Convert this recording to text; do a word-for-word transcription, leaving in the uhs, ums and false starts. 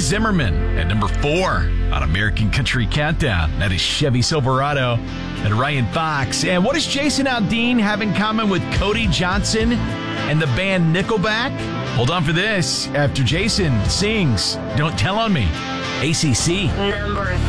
Zimmerman at number four on American Country Countdown. That is Chevy Silverado and Ryan Fox. And what does Jason Aldean have in common with Cody Johnson and the band Nickelback? Hold on for this after Jason sings Don't Tell on Me. A C C. Number